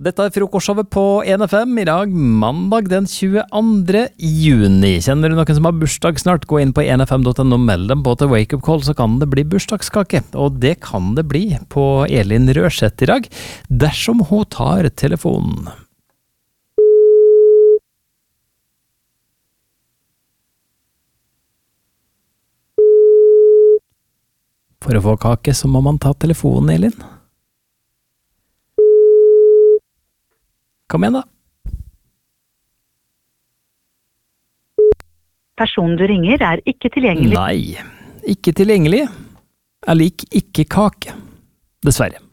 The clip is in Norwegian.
Dette frokostshowet på 1FM I dag, mandag den 22. juni. Kjenner du noen som har bursdag snart? Gå inn på 1fm.no, meld dem på til Wake Up Call, så kan det bli bursdagskake. Og det kan det bli på Elin Rørseth I dag, dersom hun tar telefonen. For å få kake så må man ta telefonen, Elin. Kom igjen da. Personen du ringer ikke tilgjengelig. Nei, ikke tilgjengelig. Lik ikke kake. Dessverre.